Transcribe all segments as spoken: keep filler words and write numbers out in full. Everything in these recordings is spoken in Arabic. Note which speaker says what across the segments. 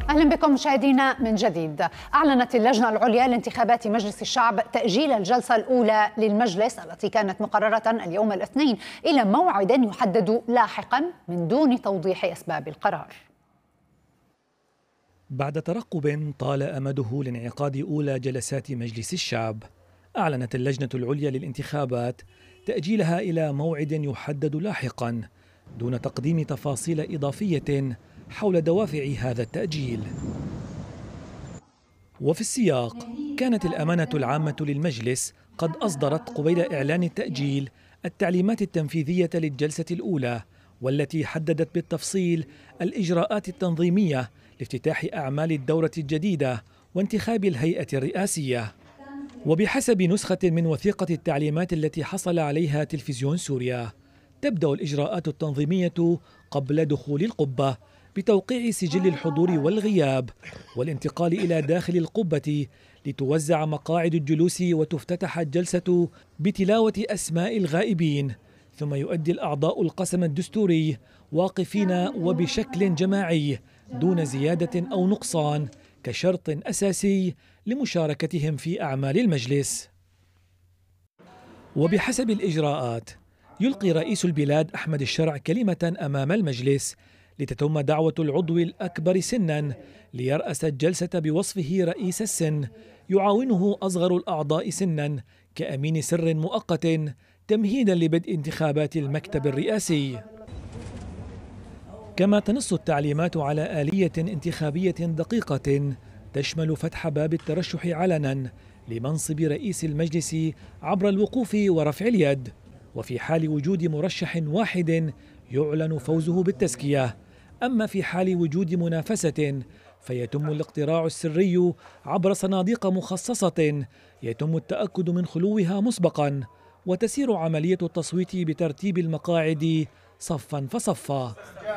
Speaker 1: أهلا بكم مشاهدينا من جديد. أعلنت اللجنة العليا لانتخابات مجلس الشعب تأجيل الجلسة الأولى للمجلس التي كانت مقررة اليوم الاثنين إلى موعد يحدد لاحقا من دون توضيح أسباب القرار.
Speaker 2: بعد ترقب طال أمده لانعقاد أولى جلسات مجلس الشعب، أعلنت اللجنة العليا للانتخابات تأجيلها إلى موعد يحدد لاحقا دون تقديم تفاصيل إضافية حول دوافع هذا التأجيل. وفي السياق، كانت الأمانة العامة للمجلس قد أصدرت قبيل إعلان التأجيل التعليمات التنفيذية للجلسة الأولى، والتي حددت بالتفصيل الإجراءات التنظيمية لافتتاح أعمال الدورة الجديدة وانتخاب الهيئة الرئاسية. وبحسب نسخة من وثيقة التعليمات التي حصل عليها تلفزيون سوريا، تبدأ الإجراءات التنظيمية قبل دخول القبة بتوقيع سجل الحضور والغياب والانتقال إلى داخل القبة لتوزع مقاعد الجلوس وتفتتح الجلسة بتلاوة أسماء الغائبين، ثم يؤدي الأعضاء القسم الدستوري واقفين وبشكل جماعي دون زيادة أو نقصان كشرط أساسي لمشاركتهم في أعمال المجلس. وبحسب الإجراءات، يلقي رئيس البلاد أحمد الشرع كلمة أمام المجلس لتتم دعوة العضو الأكبر سناً ليرأس الجلسة بوصفه رئيس السن، يعاونه أصغر الأعضاء سناً كأمين سر مؤقت تمهيداً لبدء انتخابات المكتب الرئاسي. كما تنص التعليمات على آلية انتخابية دقيقة تشمل فتح باب الترشح علناً لمنصب رئيس المجلس عبر الوقوف ورفع اليد، وفي حال وجود مرشح واحد يعلن فوزه بالتزكية. أما في حال وجود منافسة فيتم الاقتراع السري عبر صناديق مخصصة يتم التأكد من خلوها مسبقا، وتسير عملية التصويت بترتيب المقاعد صفا فصفا.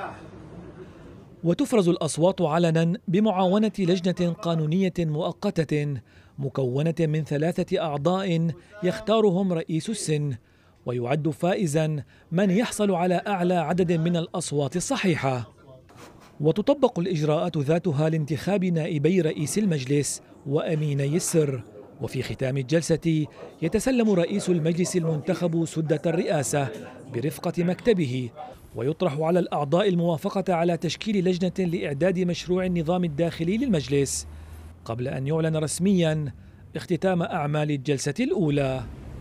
Speaker 2: وتفرز الأصوات علنا بمعاونة لجنة قانونية مؤقتة مكونة من ثلاثة أعضاء يختارهم رئيس السن، ويعد فائزا من يحصل على أعلى عدد من الأصوات الصحيحة. وتطبق الإجراءات ذاتها لانتخاب نائبي رئيس المجلس وأميني السر. وفي ختام الجلسة يتسلم رئيس المجلس المنتخب سدة الرئاسة برفقة مكتبه، ويطرح على الأعضاء الموافقة على تشكيل لجنة لإعداد مشروع النظام الداخلي للمجلس قبل أن يعلن رسميا اختتام أعمال الجلسة الأولى.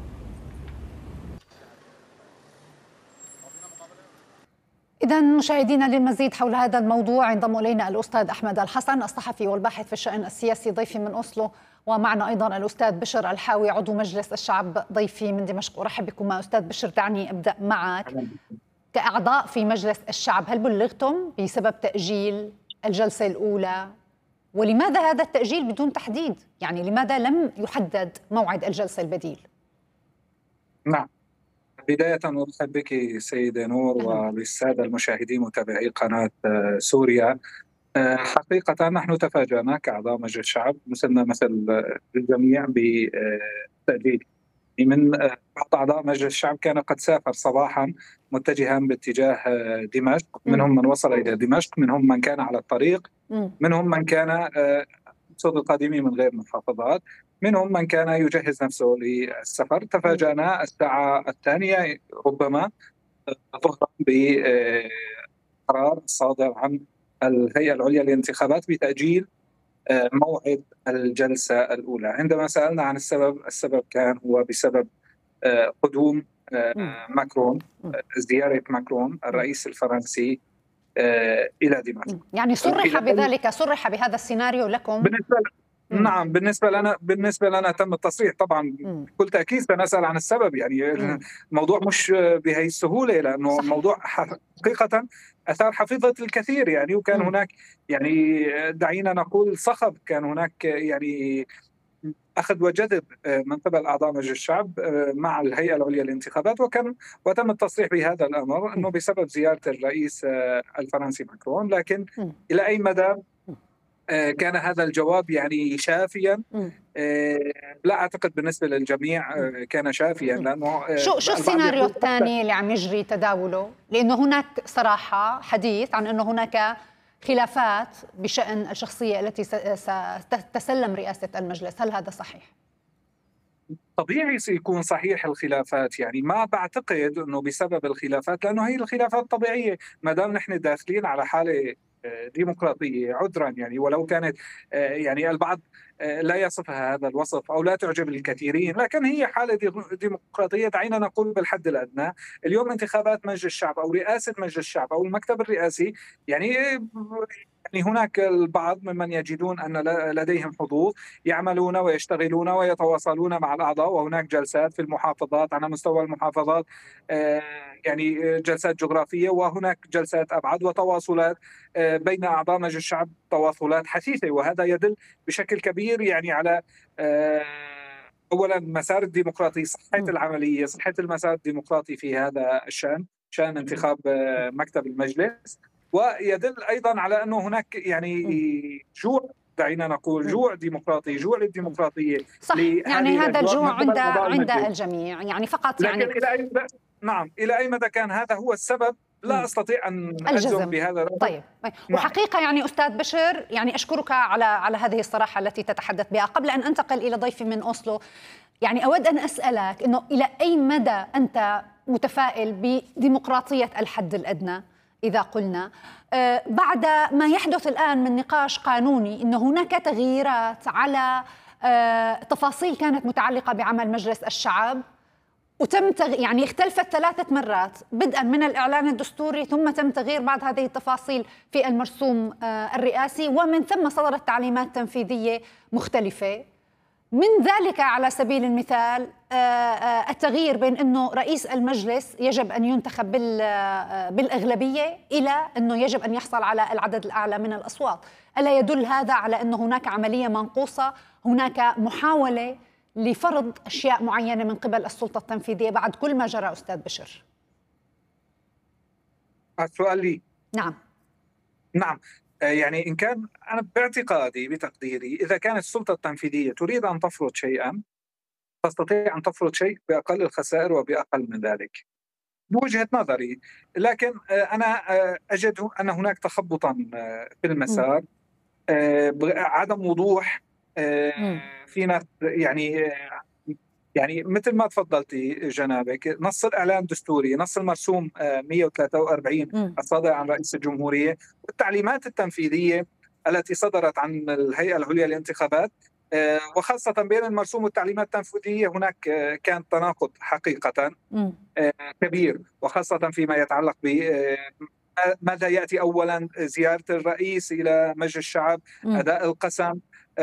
Speaker 1: إذا مشاهدينا، للمزيد حول هذا الموضوع ينضم إلينا الأستاذ أحمد الحسن، الصحفي والباحث في الشأن السياسي، ضيفي من أوسلو، ومعنا أيضا الأستاذ بشر الحاوي عضو مجلس الشعب ضيفي من دمشق. أرحب بكم. أستاذ بشر، دعني أبدأ معك. كأعضاء في مجلس الشعب، هل بلغتم بسبب تأجيل الجلسة الأولى؟ ولماذا هذا التأجيل بدون تحديد؟ يعني لماذا لم يحدد موعد الجلسة البديل؟
Speaker 3: نعم، بداية أرحب بك سيدة نور وللسادة المشاهدين متابعي قناة سوريا. حقيقة نحن تفاجأنا كأعضاء مجلس الشعب مثلنا مثل الجميع بالتأجيل. من بعض أعضاء مجلس الشعب كان قد سافر صباحا متجها باتجاه دمشق، منهم من وصل إلى دمشق، منهم من كان على الطريق، منهم من كان صوت القادمين من غير محافظات، منهم من كان يجهز نفسه للسفر. تفاجأنا الساعة الثانية ربما ظهرا بقرار صادر عن الهيئة العليا للانتخابات بتأجيل موعد الجلسة الأولى. عندما سألنا عن السبب، السبب كان هو بسبب قدوم ماكرون، زيارة ماكرون الرئيس الفرنسي إلى دمشق.
Speaker 1: يعني صرح بذلك، صرح بهذا السيناريو لكم؟
Speaker 3: بالنسبة نعم، بالنسبة لنا بالنسبة لنا تم التصريح. طبعا بكل تأكيد سنسأل عن السبب. يعني مم. الموضوع مش بهي السهولة، لأنه الموضوع حقيقة أثار حفيظة الكثير. يعني وكان مم. هناك يعني دعينا نقول صخب، كان هناك يعني أخذ وجذب من قبل أعضاء مجلس الشعب مع الهيئة العليا للانتخابات، وكان وتم التصريح بهذا الأمر أنه بسبب زيارة الرئيس الفرنسي ماكرون. لكن م. إلى أي مدى كان هذا الجواب يعني شافيا؟ لا أعتقد بالنسبة للجميع كان شافيا، لأنه
Speaker 1: شو شو السيناريو الثاني اللي عم يجري تداوله؟ لأنه هناك صراحة حديث عن أنه هناك خلافات بشأن الشخصية التي ستتسلم رئاسة المجلس، هل هذا صحيح؟
Speaker 3: طبيعي سيكون صحيح الخلافات، يعني ما بعتقد أنه بسبب الخلافات، لأنه هي الخلافات طبيعية ما دام نحن داخلين على حالة ديمقراطية عذرا، يعني ولو كانت يعني البعض لا يصفها هذا الوصف أو لا تعجب الكثيرين، لكن هي حالة ديمقراطية. دعينا نقول بالحد الأدنى اليوم انتخابات مجلس الشعب أو رئاسة مجلس الشعب أو المكتب الرئاسي، يعني يعني هناك البعض ممن يجدون أن لديهم حظوظ يعملون ويشتغلون ويتواصلون مع الأعضاء، وهناك جلسات في المحافظات على مستوى المحافظات، يعني جلسات جغرافية، وهناك جلسات أبعد وتواصلات بين أعضاء مجلس الشعب، تواصلات حثيثة، وهذا يدل بشكل كبير يعني على أولا مسار الديمقراطي، صحة العملية، صحة المسار الديمقراطي في هذا الشأن، شأن انتخاب مكتب المجلس، ويدل أيضا على أنه هناك يعني جوع، دعينا نقول جوع ديمقراطي، جوع للديمقراطية.
Speaker 1: صح، يعني هذا الجوع عند عند الجميع، يعني فقط يعني
Speaker 3: لكن إلى أي مدى نعم إلى أي مدى كان هذا هو السبب لا أستطيع أن أجزم بهذا.
Speaker 1: طيب. وحقيقة يعني أستاذ بشر، يعني أشكرك على على هذه الصراحة التي تتحدث بها. قبل أن أنتقل إلى ضيفي من أوسلو، يعني أود أن أسألك إنه إلى أي مدى أنت متفائل بديمقراطية الحد الأدنى إذا قلنا بعد ما يحدث الآن من نقاش قانوني، إن هناك تغييرات على تفاصيل كانت متعلقة بعمل مجلس الشعب، وتم تغ... يعني اختلفت ثلاثة مرات بدءا من الإعلان الدستوري، ثم تم تغيير بعض هذه التفاصيل في المرسوم الرئاسي، ومن ثم صدرت تعليمات تنفيذية مختلفة. من ذلك على سبيل المثال التغيير بين أنه رئيس المجلس يجب أن ينتخب بالأغلبية إلى أنه يجب أن يحصل على العدد الأعلى من الأصوات. ألا يدل هذا على أنه هناك عملية منقوصة، هناك محاولة لفرض أشياء معينة من قبل السلطة التنفيذية بعد كل ما جرى أستاذ بشر؟
Speaker 3: السؤال لي.
Speaker 1: نعم
Speaker 3: نعم يعني إن كان أنا باعتقادي بتقديري إذا كانت السلطة التنفيذية تريد أن تفرض شيئا تستطيع أن تفرض شيء بأقل الخسائر وبأقل من ذلك بوجهة نظري، لكن أنا أجد أن هناك تخبطا في المسار، عدم وضوح في ناس، يعني يعني مثل ما تفضلتي جنابك، نص الإعلان الدستوري، نص المرسوم مئة وثلاثة وأربعين الصادر عن رئيس الجمهورية، والتعليمات التنفيذية التي صدرت عن الهيئة العليا للانتخابات، وخاصة بين المرسوم والتعليمات التنفيذية هناك كان تناقض حقيقة كبير، وخاصة فيما يتعلق ب ماذا يأتي أولا، زيارة الرئيس إلى مجلس الشعب، أداء القسم،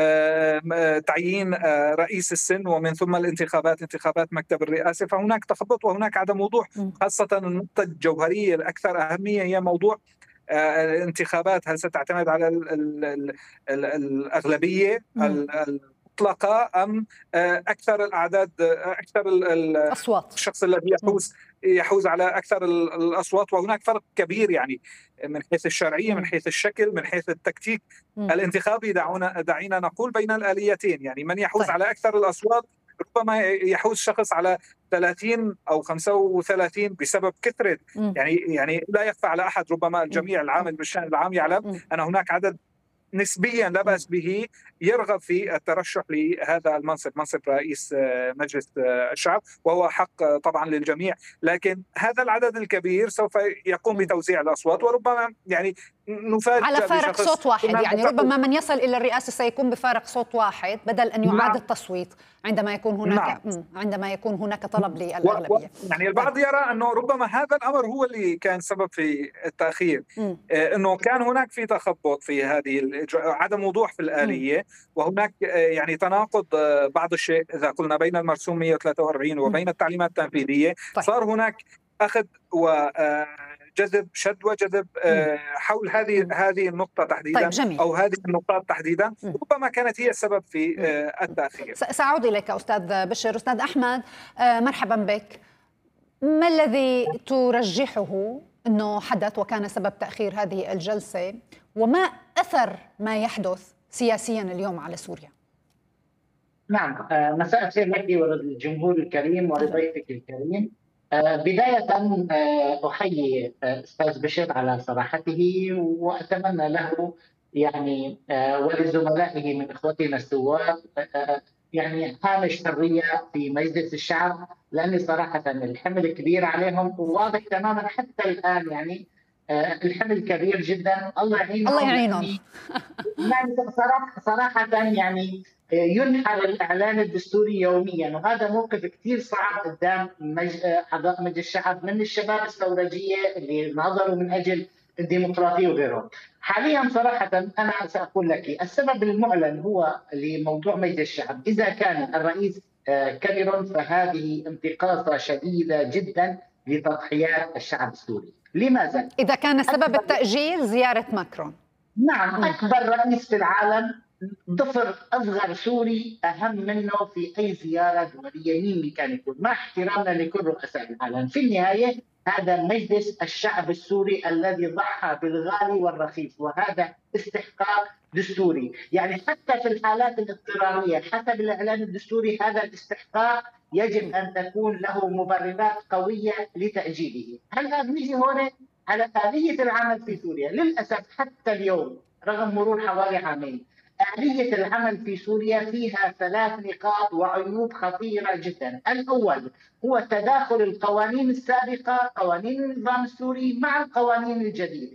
Speaker 3: تعيين رئيس السن، ومن ثم الانتخابات، انتخابات مكتب الرئاسة. فهناك تخبط وهناك عدم وضوح، خاصة النقطة الجوهرية الأكثر أهمية هي موضوع الانتخابات، هل ستعتمد على ال ال ال ال الأغلبية المطلقة أم أكثر الأعداد، أكثر الأصوات، الشخص الذي يحوز يحوز على أكثر الأصوات. وهناك فرق كبير يعني من حيث الشرعية، من حيث الشكل، من حيث التكتيك الانتخابي، دعونا دعينا نقول بين الآليتين. يعني من يحوز طيب. على أكثر الأصوات ربما يحوز شخص على ثلاثين أو خمسة وثلاثين بسبب كثرة، يعني يعني لا يخفى على أحد، ربما الجميع العامل بالشأن العام يعلم أن هناك عدد نسبيا لا بأس به يرغب في الترشح لهذا المنصب، منصب رئيس مجلس الشعب، وهو حق طبعا للجميع، لكن هذا العدد الكبير سوف يقوم بتوزيع الأصوات، وربما يعني نفاجأ
Speaker 1: على فارق صوت واحد، يعني ربما من يصل إلى الرئاسة سيكون بفارق صوت واحد بدل أن يعاد نعم. التصويت عندما يكون هناك نعم. عندما يكون هناك طلب للأغلبية.
Speaker 3: و... يعني البعض يرى أنه ربما هذا الأمر هو اللي كان سبب في التأخير، م. أنه كان هناك في تخبط في هذه، عدم وضوح في الآلية، م. وهناك يعني تناقض بعض الشيء إذا قلنا بين المرسوم مئة وثلاثة وأربعين وبين م. التعليمات التنفيذية. طيب. صار هناك أخذ وجذب، شد وجذب حول هذه هذه النقطة تحديدا.
Speaker 1: طيب
Speaker 3: أو هذه النقاط تحديدا ربما كانت هي السبب في التأخير.
Speaker 1: سأعود إليك أستاذ بشر. أستاذ أحمد، مرحبا بك. ما الذي ترجحه أنه حدث وكان سبب تأخير هذه الجلسة، وما أثر ما يحدث سياسيا اليوم على سوريا؟
Speaker 4: نعم، مساء الخير لك وللجمهور الكريم ولضيفك الكريم. بداية أحيي أستاذ بشر على صراحته، وأتمنى له يعني ولزملائه من إخوتنا الثوار يعني هامش حرية في مجلس الشعب، لأن صراحة الحمل كبير عليهم وواضح تماما حتى الآن، يعني الحمل كبير جدا. الله يعينهم.
Speaker 1: الله يعينهم.
Speaker 4: يعني صراحة صراحة يعني ينحر الإعلان الدستوري يوميا، وهذا موقف كثير صعب قدام أعضاء مجلس الشعب من الشباب الثورجية اللي ناضلوا من أجل الديمقراطية وغيرهم. حاليا صراحة أنا سأقول لك السبب المعلن هو لموضوع مجلس الشعب. إذا كان الرئيس كاميرون فهذه انتقاصة شديدة جدا لتضحيات الشعب السوري. لماذا؟
Speaker 1: إذا كان سبب التأجيل زيارة ماكرون.
Speaker 4: نعم، أكبر رئيس في العالم، ضفر أصغر سوري أهم منه في أي زيارة دولية مين كان يكون، مع احترامنا لكل رؤساء العالم. في النهاية هذا مجلس الشعب السوري الذي ضحى بالغالي والرخيص، وهذا استحقاق دستوري. يعني حتى في الحالات الاضطرارية حسب الإعلان الدستوري هذا الاستحقاق يجب أن تكون له مبررات قوية لتأجيله. هل نجي هون على آلية العمل في سوريا؟ للأسف حتى اليوم رغم مرور حوالي عامين آلية العمل في سوريا فيها ثلاث نقاط وعيوب خطيرة جدا. الأول هو تداخل القوانين السابقة، قوانين النظام السوري مع القوانين الجديدة،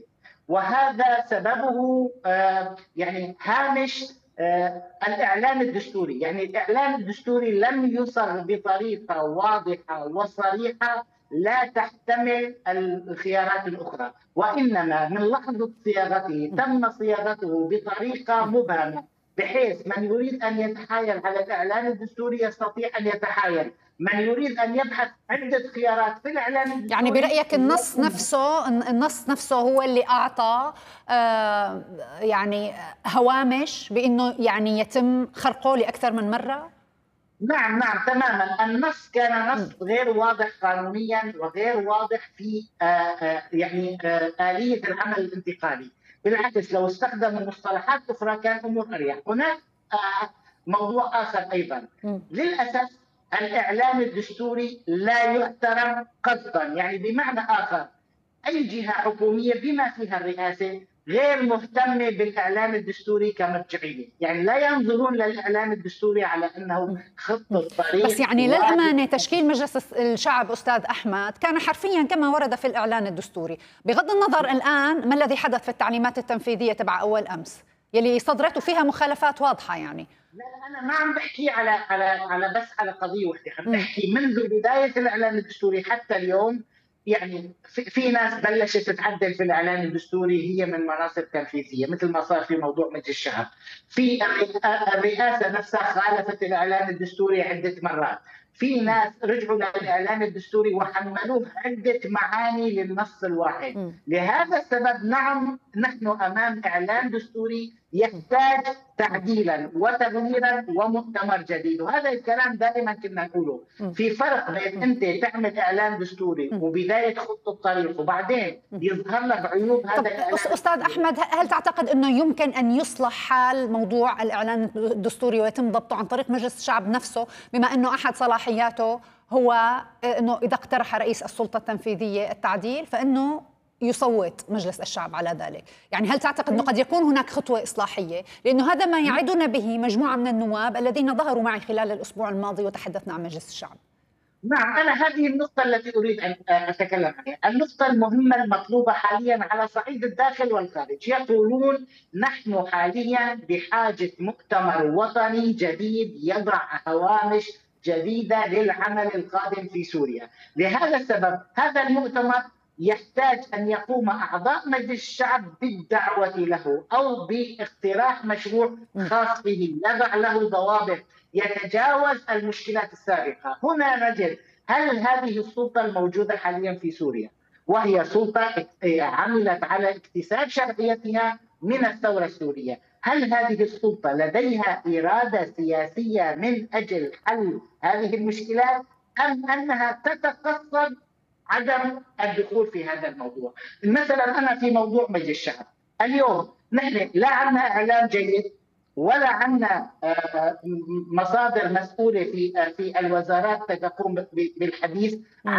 Speaker 4: وهذا سببه آه يعني هامش آه الإعلان الدستوري. يعني الإعلان الدستوري لم يصر بطريقة واضحة وصريحة لا تحتمل الخيارات الأخرى، وإنما من لحظة صياغته تم صياغته بطريقة مبهمة، بحيث من يريد أن يتحايل على الإعلان الدستوري يستطيع أن يتحايل، من يريد أن يبحث عدة خيارات في الإعلان الدستوري.
Speaker 1: يعني برأيك النص نفسه النص نفسه هو اللي أعطى آه يعني هوامش بأنه يعني يتم خرقه لأكثر من مرة؟
Speaker 4: نعم نعم تماما. النص كان نص غير واضح قانونيا وغير واضح في آآ يعني آآ آلية العمل الانتقالي. بالعكس لو استخدم مصطلحات أخرى كان أمور أريح. هناك موضوع آخر أيضا، للأسف الإعلان الدستوري لا يحترم قصدا. يعني بمعنى آخر أي جهة حكومية بما فيها الرئاسة غير مهتمة بالإعلان الدستوري كمرجعية، يعني لا ينظرون للإعلان الدستوري على أنه خطة طريق.
Speaker 1: بس يعني للأمانة تشكيل مجلس الشعب أستاذ أحمد كان حرفيا كما ورد في الإعلان الدستوري، بغض النظر الآن ما الذي حدث في التعليمات التنفيذية تبع أول أمس يلي صدرته فيها مخالفات واضحة. يعني
Speaker 4: لا أنا ما عم بحكي على على على بس على قضية واحدة، عم بحكي منذ بداية الإعلان الدستوري حتى اليوم. يعني في, في ناس بلشت تتعدل في الإعلان الدستوري هي من مناصب تنفيذية، مثل ما صار في موضوع مجلس الشعب. في الرئاسة نفسها خالفت الإعلان الدستوري عدة مرات. في ناس رجعوا للإعلان الدستوري وحملوه عدة معاني للنص الواحد. م. لهذا السبب نعم نحن أمام إعلان دستوري يحتاج تعديلا وتغييرا ومؤتمر جديد، وهذا الكلام دائما كنا نقوله. في فرق بين أنت تعمل إعلان دستوري وبداية خطة الطريق وبعدين يظهر لك عيوب هذا الإعلان.
Speaker 1: أستاذ أحمد، هل تعتقد أنه يمكن أن يصلح حال موضوع الإعلان الدستوري ويتم ضبطه عن طريق مجلس الشعب نفسه، بما أنه أحد صلاحياته هو أنه إذا اقترح رئيس السلطة التنفيذية التعديل فإنه يصوت مجلس الشعب على ذلك؟ يعني هل تعتقد أنه قد يكون هناك خطوة إصلاحية؟ لأنه هذا ما يعدنا به مجموعة من النواب الذين ظهروا معي خلال الأسبوع الماضي وتحدثنا عن مجلس الشعب.
Speaker 4: نعم أنا هذه النقطة التي أريد أن أتكلم عنها، النقطة المهمة المطلوبة حاليا على صعيد الداخل والخارج. يقولون نحن حاليا بحاجة مؤتمر وطني جديد يضع هوامش جديدة للعمل القادم في سوريا. لهذا السبب هذا المؤتمر يحتاج أن يقوم أعضاء مجلس الشعب بالدعوة له أو باقتراح مشروع خاص به يضع له ضوابط يتجاوز المشكلات السابقة. هنا نجد هل هذه السلطة الموجودة حاليا في سوريا وهي سلطة عملت على اكتساب شرعيتها من الثورة السورية، هل هذه السلطة لديها إرادة سياسية من أجل حل هذه المشكلات أم أنها تتقصد عدم الدخول في هذا الموضوع؟ مثلا أنا في موضوع مجلس الشعب اليوم نحن لا عندنا إعلام جيد ولا عندنا مصادر مسؤولة في في الوزارات تقوم بالحديث عن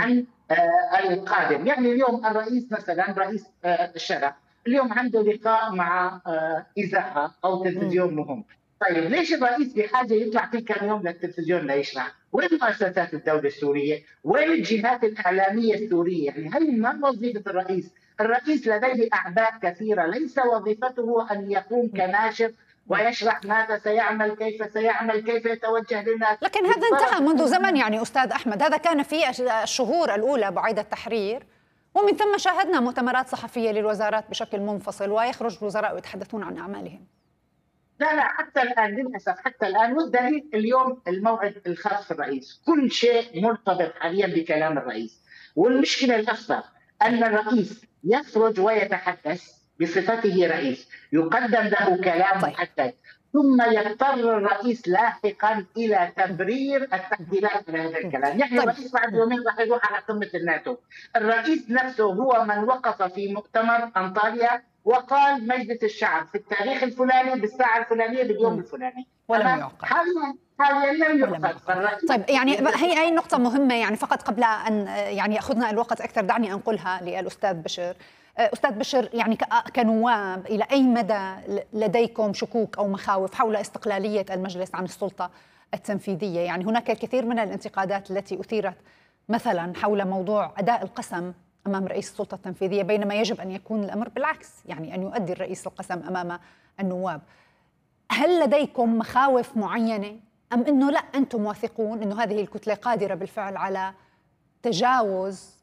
Speaker 4: القادم. يعني اليوم الرئيس مثلا رئيس الشرع اليوم عنده لقاء مع إذاعة أو تلفزيون مهم. طيب ليش الرئيس بحاجة يطلع كل كم يوم للتلفزيون ليشرح؟ وين مؤسسات الدولة السورية؟ وين الجهات الإعلامية السورية؟ يعني هي ما وظيفة الرئيس. الرئيس لديه أعباء كثيرة، ليس وظيفته أن يقوم كناشط ويشرح ماذا سيعمل، كيف سيعمل، كيف يتوجه للناس.
Speaker 1: لكن هذا انتهى منذ زمن يعني أستاذ أحمد، هذا كان في الشهور الأولى بعيد التحرير، ومن ثم شاهدنا مؤتمرات صحفية للوزارات بشكل منفصل ويخرج الوزراء ويتحدثون عن أعمالهم.
Speaker 4: لا لا حتى الآن للأسف، حتى الآن، والدليل اليوم الموعد الخاص بالرئيس، كل شيء مرتبط حاليا بكلام الرئيس. والمشكلة الأكبر أن الرئيس يخرج ويتحدث بصفته رئيس، يقدم له كلام محدد، ثم يضطر الرئيس لاحقا إلى تبرير التعديلات من هذا الكلام. يعني طيب. الرئيس بعد يومين راح يروح على قمة الناتو. الرئيس نفسه هو من وقف في مؤتمر أنطاليا وقال مجلس الشعب في التاريخ الفلاني بالساعة الفلانية باليوم الفلاني،
Speaker 1: ولم يعقد.
Speaker 4: حاليا لم يعقد.
Speaker 1: طيب يعني هي أي نقطة مهمة، يعني فقط قبل أن يعني يأخذنا الوقت أكثر دعني أنقلها للأستاذ بشر. أستاذ بشر، يعني كنواب إلى أي مدى لديكم شكوك أو مخاوف حول استقلالية المجلس عن السلطة التنفيذية؟ يعني هناك الكثير من الانتقادات التي أثيرت مثلا حول موضوع أداء القسم أمام رئيس السلطة التنفيذية، بينما يجب أن يكون الأمر بالعكس، يعني أن يؤدي الرئيس القسم أمام النواب. هل لديكم مخاوف معينة أم أنه لا أنتم واثقون أنه هذه الكتلة قادرة بالفعل على تجاوز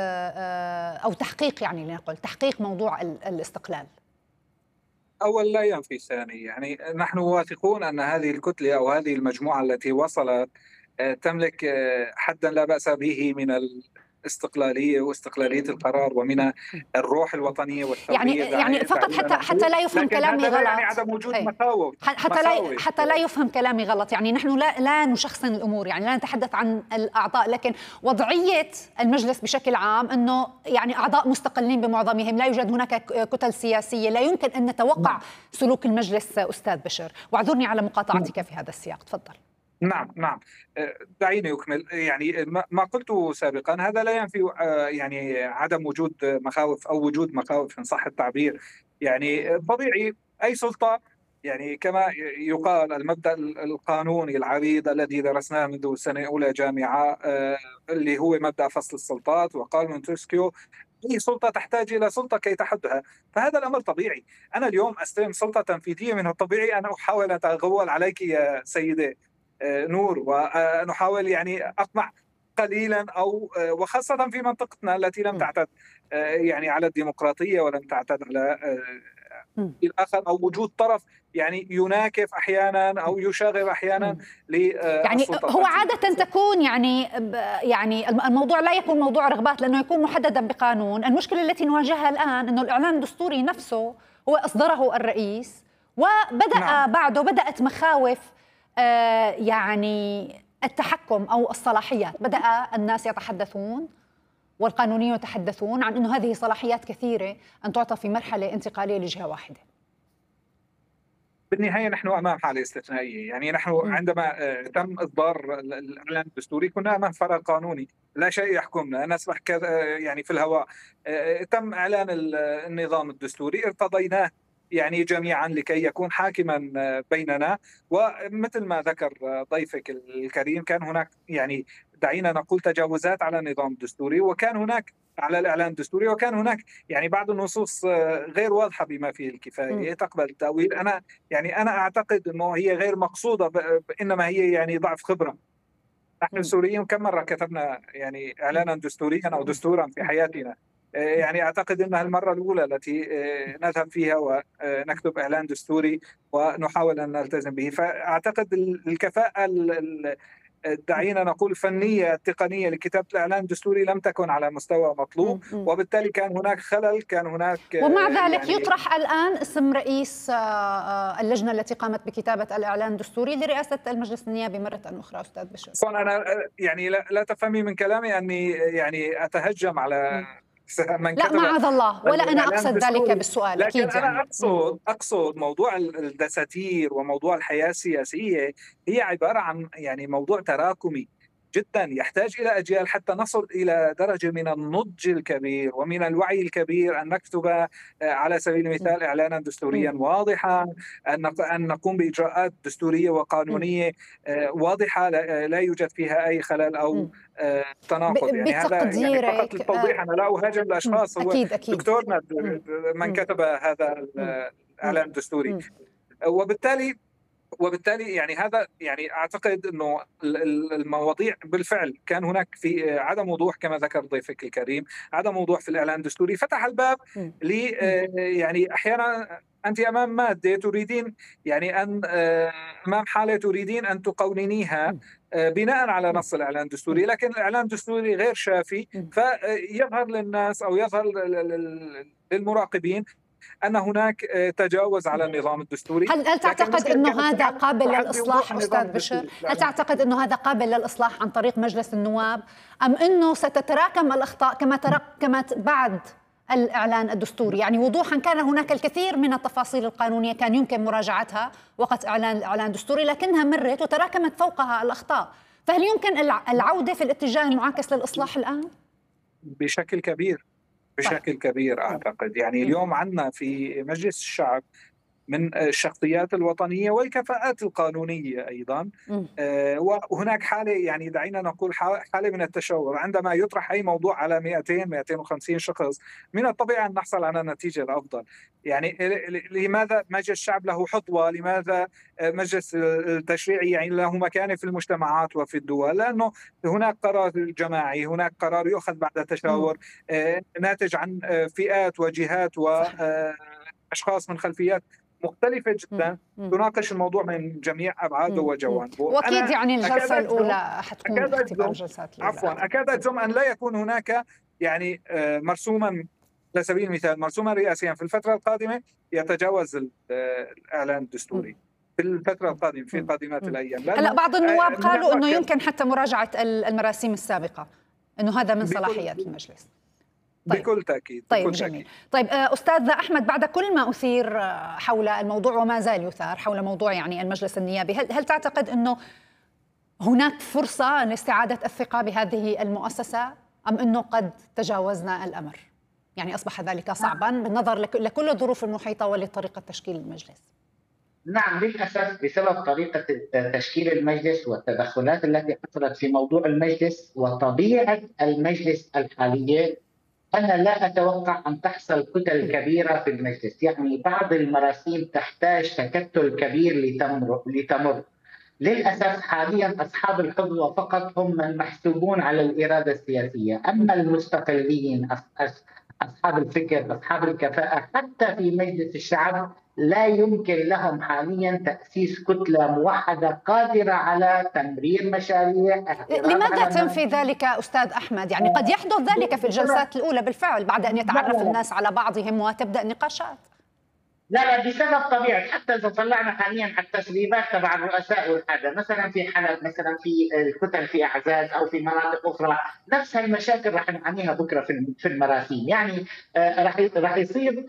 Speaker 1: أو تحقيق، يعني لنقول تحقيق موضوع الاستقلال؟
Speaker 3: أول لا ينفي ثاني، يعني نحن واثقون أن هذه الكتلة أو هذه المجموعة التي وصلت تملك حدا لا بأس به من الاستقلالية واستقلالية القرار ومن الروح الوطنية والثورية.
Speaker 1: يعني يعني فقط حتى حتى لا يفهم كلامي غلط،
Speaker 3: يعني عدم وجود مخاوف،
Speaker 1: حتى لا حتى لا يفهم كلامي غلط، يعني نحن لا لا نشخصن الأمور، يعني لا نتحدث عن الأعضاء، لكن وضعية المجلس بشكل عام أنه يعني أعضاء مستقلين بمعظمهم، لا يوجد هناك كتل سياسية، لا يمكن أن نتوقع سلوك المجلس. أستاذ بشر، واعذرني على مقاطعتك في هذا السياق، تفضل.
Speaker 3: نعم نعم دعيني أكمل. يعني ما قلته سابقا هذا لا ينفي يعني عدم وجود مخاوف أو وجود مخاوف إن صح التعبير. يعني طبيعي أي سلطة، يعني كما يقال المبدأ القانوني العريض الذي درسناه منذ سنة أولى جامعة اللي هو مبدأ فصل السلطات وقال مونتسكيو، أي سلطة تحتاج إلى سلطة كي تحدها، فهذا الأمر طبيعي. أنا اليوم أستلم سلطة تنفيذية، من الطبيعي أن أحاول أن أتغول عليك يا سيدي نور، ونحاول يعني أقمع قليلا، أو وخاصة في منطقتنا التي لم تعتد يعني على الديمقراطية ولم تعتد على الآخر، أو وجود طرف يعني يناكف أحيانا أو يشاغب أحيانا
Speaker 1: يعني هو عادة تكون يعني يعني الموضوع لا يكون موضوع رغبات لأنه يكون محددا بقانون. المشكلة التي نواجهها الآن أنه الإعلان الدستوري نفسه هو أصدره الرئيس، وبدأ نعم. بعده بدأت مخاوف آه يعني التحكم أو الصلاحيات، بدأ الناس يتحدثون والقانونيون يتحدثون عن أنه هذه صلاحيات كثيرة أن تعطى في مرحلة انتقالية لجهة واحدة.
Speaker 3: بالنهاية نحن أمام حالة استثنائية، يعني نحن م. عندما تم إصدار الإعلان الدستوري كنا أمام فراغ قانوني، لا شيء يحكمنا، نسبح يعني في الهواء. تم إعلان النظام الدستوري، ارتضيناه يعني جميعا لكي يكون حاكما بيننا. ومثل ما ذكر ضيفك الكريم كان هناك يعني دعينا نقول تجاوزات على النظام الدستوري، وكان هناك على الإعلان الدستوري، وكان هناك يعني بعض النصوص غير واضحة بما فيه الكفاية تقبل التأويل. أنا يعني أنا أعتقد أنه هي غير مقصودة، إنما هي يعني ضعف خبرة. نحن السوريين كم مرة كتبنا يعني إعلانا دستوريا أو دستورا في حياتنا، يعني أعتقد أنها المرة الأولى التي نذهب فيها ونكتب إعلان دستوري ونحاول أن نلتزم به. فأعتقد الكفاءة دعينا نقول الفنية التقنية لكتابة الإعلان الدستوري لم تكن على مستوى مطلوب، وبالتالي كان هناك خلل، كان هناك
Speaker 1: ومع ذلك يعني يطرح الآن اسم رئيس اللجنة التي قامت بكتابة الإعلان الدستوري لرئاسة المجلس النيابي مرة أخرى. أستاذ بشر،
Speaker 3: أنا يعني لا تفهمي من كلامي أني يعني أتهجم على م.
Speaker 1: من لا معاذ الله، ولا أنا أقصد ذلك بالسؤال،
Speaker 3: لكن
Speaker 1: أكيد
Speaker 3: أنا
Speaker 1: يعني.
Speaker 3: أقصد أقصد موضوع الدساتير وموضوع الحياة السياسية هي عبارة عن يعني موضوع تراكمي. جدا يحتاج إلى أجيال حتى نصل إلى درجة من النضج الكبير ومن الوعي الكبير أن نكتب على سبيل المثال إعلانا دستوريا واضحا، أن نقوم بإجراءات دستورية وقانونية واضحة لا يوجد فيها أي خلل أو تناقض. يعني هذا يعني فقط للتوضيح، أنا لا أهاجم الأشخاص، هو
Speaker 1: أكيد أكيد.
Speaker 3: دكتورنا من كتب هذا الإعلان الدستوري. وبالتالي وبالتالي يعني هذا يعني اعتقد انه المواضيع بالفعل كان هناك في عدم وضوح كما ذكر ضيفك الكريم، عدم وضوح في الاعلان الدستوري فتح الباب ل يعني احيانا انت امام ماده تريدين يعني ان امام حاله تريدين ان تقوننيها بناء على نص الاعلان الدستوري، لكن الاعلان الدستوري غير شافي، فيظهر للناس او يظهر للمراقبين أن هناك تجاوز على النظام الدستوري.
Speaker 1: هل هل تعتقد أنه هذا قابل للإصلاح أستاذ بشر؟ هل تعتقد أنه هذا قابل للإصلاح عن طريق مجلس النواب، أم أنه ستتراكم الأخطاء كما كما بعد الإعلان الدستوري؟ يعني وضوحا كان هناك الكثير من التفاصيل القانونية كان يمكن مراجعتها وقت إعلان الإعلان الدستوري، لكنها مرت وتراكمت فوقها الأخطاء، فهل يمكن العودة في الاتجاه المعاكس للإصلاح الآن؟
Speaker 3: بشكل كبير بشكل كبير أعتقد. يعني اليوم عندنا في مجلس الشعب من الشخصيات الوطنية والكفاءات القانونية أيضا، آه وهناك حالة يعني دعينا نقول حالة من التشاور. عندما يطرح أي موضوع على مئتين مئتين وخمسين شخص من الطبيعي أن نحصل على النتيجة الأفضل. يعني لماذا مجلس الشعب له حظوة؟ لماذا مجلس التشريعي يعني له مكانة في المجتمعات وفي الدول؟ لأنه هناك قرار جماعي، هناك قرار يؤخذ بعد تشاور آه ناتج عن فئات وجهات وأشخاص من خلفيات مختلفة جدا تناقش الموضوع من جميع أبعاده وجوانبه.
Speaker 1: وأكيد يعني الجلسة الأولى حتكون اختبار الجلسات الأولى.
Speaker 3: عفوا أكاد أجزم أن لا يكون هناك يعني مرسوما على سبيل المثال مرسوما رئاسيا في الفترة القادمة يتجاوز الإعلان الدستوري في الفترة القادمة في قادمات الأيام.
Speaker 1: هلا بعض النواب قالوا أنه يمكن حتى مراجعة المراسيم السابقة، أنه هذا من صلاحيات المجلس.
Speaker 3: طيب. بكل تأكيد.
Speaker 1: طيب
Speaker 3: بكل
Speaker 1: جميل.
Speaker 3: تأكيد.
Speaker 1: طيب أستاذ أحمد، بعد كل ما أثير حول الموضوع وما زال يثار حول موضوع يعني المجلس النيابي، هل, هل تعتقد أنه هناك فرصة لاستعادة الثقة بهذه المؤسسة، أم أنه قد تجاوزنا الأمر؟ يعني أصبح ذلك صعبا بالنظر لكل الظروف المحيطة ولطريقة تشكيل المجلس.
Speaker 4: نعم للأسف بسبب طريقة تشكيل المجلس والتدخلات التي حصلت في موضوع المجلس وطبيعة المجلس الحالية، أنا لا أتوقع أن تحصل كتل كبيرة في المجلس. يعني بعض المراسيم تحتاج تكتل كبير لتمر, لتمر. للأسف حاليا أصحاب الحظوة فقط هم المحسوبون على الإرادة السياسية، أما المستقلين أصحاب الفكر أصحاب الكفاءة حتى في مجلس الشعب لا يمكن لهم حاليا تأسيس كتلة موحدة قادرة على تمرير مشاريع.
Speaker 1: لماذا تنفي ذلك أستاذ أحمد؟ يعني قد يحدث ذلك في الجلسات الأولى بالفعل بعد أن يتعرف الناس على بعضهم وتبدأ نقاشات.
Speaker 4: لا لا بسبب طبيعة، حتى إذا طلعنا حاليا على التسريبات تبع الرؤساء والحاجة مثلا في حلب، مثلا في الكتل في أعزاز أو في مناطق أخرى، نفس هالمشاكل رح نعانيها بكرة في المراسيم. يعني رح رح يصير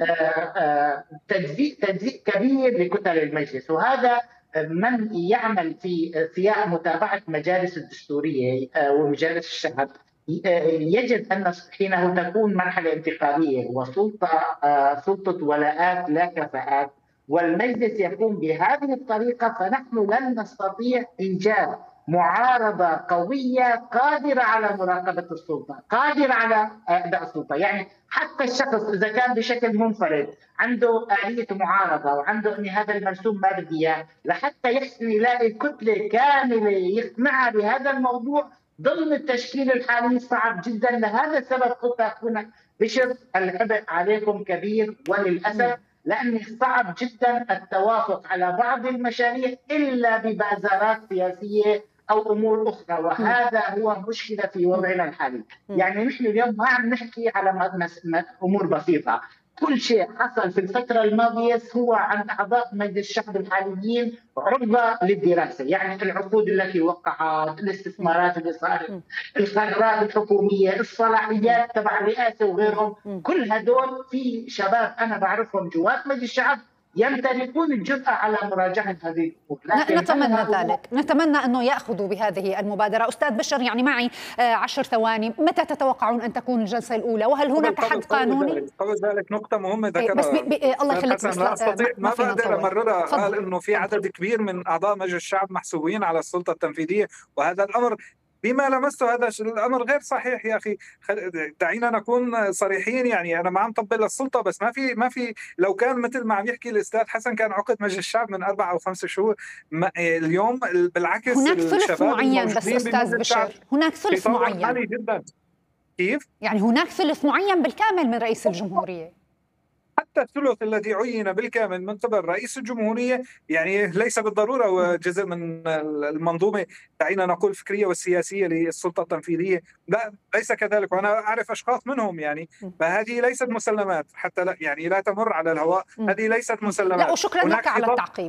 Speaker 4: تجزيء تجزيء كبير لكتل المجلس، وهذا من يعمل في سياق متابعة مجالس الدستورية ومجالس الشعب يجب أن حينه تكون مرحلة انتقالية وسلطة سلطة ولاءات لا كفاءات، والمجلس يقوم بهذه الطريقة، فنحن لن نستطيع إيجاد معارضة قوية قادرة على مراقبة السلطة، قادرة على أداء السلطة. يعني حتى الشخص إذا كان بشكل منفرد عنده آلية معارضة وعنده أن هذا المرسوم ما بدي إياه، لحتى يحسن يلاقي كتلة كاملة يقنعها بهذا الموضوع ضمن التشكيل الحالي صعب جدا. لهذا السبب قلت أخونا بشر العبء عليكم كبير، وللأسف لأن صعب جدا التوافق على بعض المشاريع إلا ببازارات سياسية أو أمور أخرى، وهذا هو مشكلة في وضعنا الحالي. يعني نحن اليوم ما عم نحكي على أمور بسيطة، كل شيء حصل في الفترة الماضية هو عن أعضاء مجلس الشعب الحاليين عرضة للدراسة. يعني العقود التي وقعت، الاستثمارات اللي صارت، القرارات الحكومية، الصلاحيات تبع الرئاسة وغيرهم، كل هدول في شباب أنا بعرفهم جوات مجلس الشعب يمتلكون الجرأة على مراجعة هذه الأمور.
Speaker 1: نتمنى ذلك، نتمنى أنه يأخذوا بهذه المبادرة. أستاذ بشر، يعني معي عشر ثواني، متى تتوقعون أن تكون الجلسة الأولى؟ وهل هناك حد قانوني؟
Speaker 3: قبل ذلك نقطة مهمة ذكرها
Speaker 1: بس بي بي الله يخليك،
Speaker 3: بس لا أستطيع ما بقدر أمررها. قال إنه في عدد كبير من أعضاء مجلس الشعب محسوبين على السلطة التنفيذية، وهذا الأمر بما لمسته هذا الامر غير صحيح. يا اخي دعينا نكون صريحين، يعني انا ما عم طبل للسلطه، بس ما في ما في لو كان مثل ما عم يحكي الاستاذ حسن كان عقد مجلس الشعب من اربع او خمس شهور، اليوم بالعكس
Speaker 1: هناك ثلث معين. بس استاذ بشر، هناك ثلث معين
Speaker 3: جدا. كيف؟
Speaker 1: يعني هناك ثلث معين بالكامل من رئيس الجمهوريه.
Speaker 3: حتى الثلث الذي عين بالكامل من قبل رئيس الجمهورية يعني ليس بالضرورة هو جزء من المنظومة، دعينا نقول الفكرية والسياسية للسلطة التنفيذية، لا ليس كذلك، وأنا أعرف أشخاص منهم يعني. فهذه ليست مسلمات، حتى لا يعني لا تمر على الهواء، هذه ليست مسلمات.
Speaker 1: لا، وشكرا لك على التعقيب.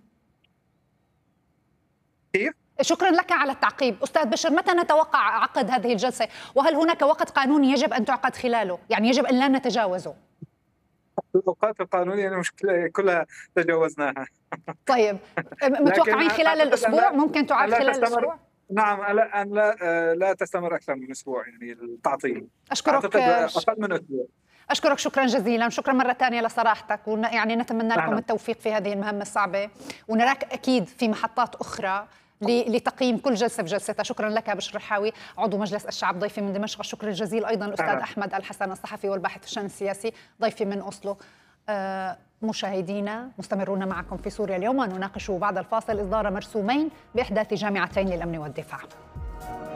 Speaker 3: كيف؟
Speaker 1: شكرا لك على التعقيب. أستاذ بشر، متى نتوقع عقد هذه الجلسة؟ وهل هناك وقت قانوني يجب أن تعقد خلاله؟ يعني يجب أن لا نتجاوزه.
Speaker 3: الأوقات القانونية المشكلة كلها تجاوزناها.
Speaker 1: طيب متوقعين خلال الأسبوع؟ ممكن تعاد خلال الأسبوع؟
Speaker 3: نعم، لا أن لا لا تستمر أكثر من أسبوع يعني التعطيل.
Speaker 1: أشكرك
Speaker 3: أقل من أسبوع.
Speaker 1: أشكرك شكرا جزيلا، شكرا مرة ثانية لصراحتك، يعني نتمنى لكم أهلا. التوفيق في هذه المهمة الصعبة، ونراك أكيد في محطات أخرى لتقييم كل جلسة بجلستها. شكرا لك بشر الحاوي عضو مجلس الشعب ضيفي من دمشق. الشكر الجزيل أيضا الأستاذ أهلا. أحمد الحسن الصحفي والباحث في الشأن السياسي ضيفي من أوسلو. آه مشاهدينا، مستمرون معكم في سوريا اليوم، ونناقش بعد الفاصل إصدار مرسومين بإحداث جامعتين للأمن والدفاع.